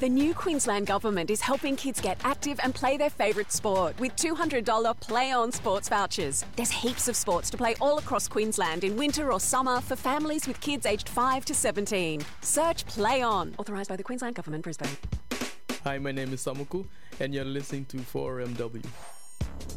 The new Queensland Government is helping kids get active and play their favourite sport with $200 Play On sports vouchers. There's heaps of sports to play all across Queensland in winter or summer for families with kids aged 5 to 17. Search Play On, authorised by the Queensland Government, Brisbane. Hi, my name is Samuku, and you're listening to 4MW.